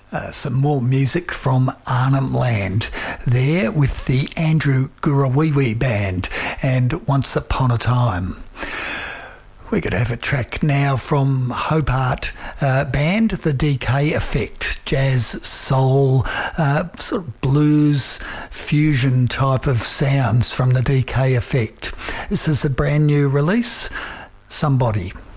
Some more music from Arnhem Land there with the Andrew Gurawiwi Band and Once Upon a Time. We're going to have a track now from Hope Band, the DK Effect, jazz, soul, sort of blues, fusion type of sounds from the DK Effect. This is a brand new release, Somebody.